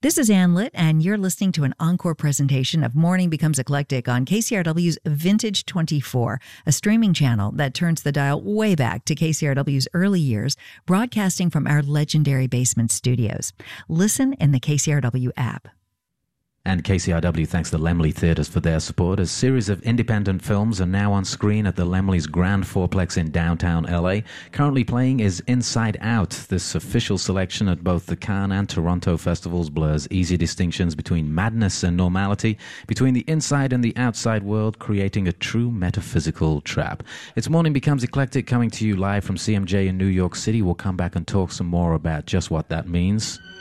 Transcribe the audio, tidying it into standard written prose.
This is Ann Litt, and you're listening to an encore presentation of Morning Becomes Eclectic on KCRW's Vintage 24, a streaming channel that turns the dial way back to KCRW's early years, broadcasting from our legendary basement studios. Listen in the KCRW app. And KCRW thanks the Laemmle Theatres for their support. A series of independent films are now on screen at the Laemmle's Grand Fourplex in downtown LA. Currently playing is Inside Out. This official selection at both the Cannes and Toronto festivals blurs easy distinctions between madness and normality, between the inside and the outside world, creating a true metaphysical trap. It's Morning Becomes Eclectic, coming to you live from CMJ in New York City. We'll come back and talk some more about just what that means.